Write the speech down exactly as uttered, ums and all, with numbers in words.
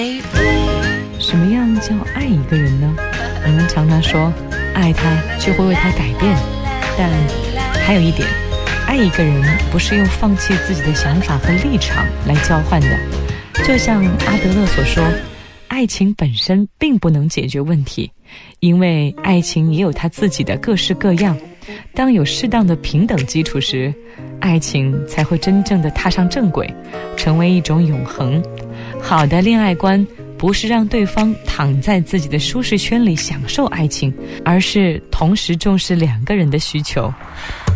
什么样叫爱一个人呢？我们常常说爱他就会为他改变，但还有一点，爱一个人不是用放弃自己的想法和立场来交换的。就像阿德勒所说，爱情本身并不能解决问题，因为爱情也有它自己的各式各样。当有适当的平等基础时，爱情才会真正的踏上正轨，成为一种永恒。好的恋爱观不是让对方躺在自己的舒适圈里享受爱情，而是同时重视两个人的需求。